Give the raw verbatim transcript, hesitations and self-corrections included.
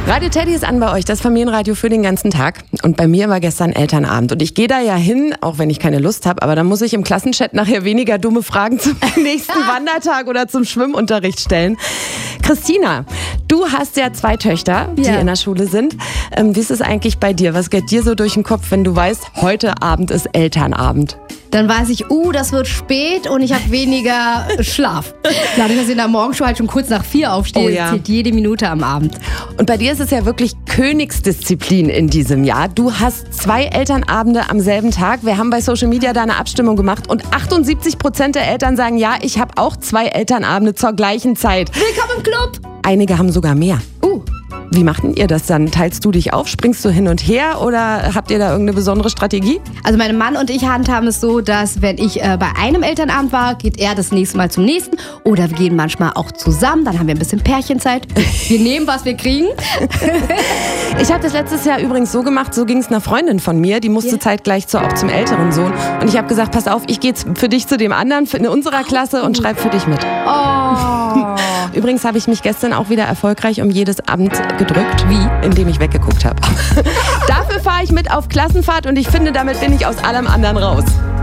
Radio Teddy ist an bei euch, das Familienradio für den ganzen Tag. Und bei mir war gestern Elternabend. Und ich gehe da ja hin, auch wenn ich keine Lust habe, aber dann muss ich im Klassenchat nachher weniger dumme Fragen zum nächsten Wandertag oder zum Schwimmunterricht stellen. Christina, du hast ja zwei Töchter, die Ja. in der Schule sind. Ähm, wie ist es eigentlich bei dir? Was geht dir so durch den Kopf, wenn du weißt, heute Abend ist Elternabend? Dann weiß ich, uh, das wird spät und ich habe weniger Schlaf. Dadurch, dass ich in der Morgenshow halt schon kurz nach vier aufstehe, Oh ja. zählt jede Minute am Abend. Und bei dir ist es ja wirklich Königsdisziplin in diesem Jahr. Du hast zwei Elternabende am selben Tag. Wir haben bei Social Media da eine Abstimmung gemacht und achtundsiebzig Prozent der Eltern sagen, ja, ich habe auch zwei Elternabende zur gleichen Zeit. Willkommen im Club! Einige haben sogar mehr. Uh, Wie macht denn ihr das dann? Teilst du dich auf? Springst du hin und her? Oder habt ihr da irgendeine besondere Strategie? also mein Mann und ich handhaben es so, dass wenn ich äh, bei einem Elternabend war, geht er das nächste Mal zum nächsten. Oder wir gehen manchmal auch zusammen, dann haben wir ein bisschen Pärchenzeit. Wir nehmen, was wir kriegen. Ich habe das letztes Jahr übrigens so gemacht, so ging es einer Freundin von mir, die musste Ja. zeitgleich zu, auch zum älteren Sohn. Und ich habe gesagt, pass auf, ich gehe jetzt für dich zu dem anderen in unserer Klasse und schreibe für dich mit. Oh. Übrigens habe ich mich gestern auch wieder erfolgreich um jedes Abend gedrückt. Wie? Indem ich weggeguckt habe. Dafür fahre ich mit auf Klassenfahrt und ich finde, damit bin ich aus allem anderen raus.